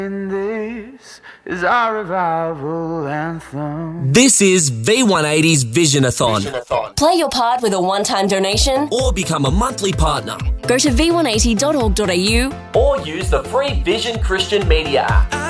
This is our revival anthem. This is V180's Visionathon. Play your part with a one-time donation Or become a monthly partner. Go to v180.org.au Or use the free Vision Christian Media app.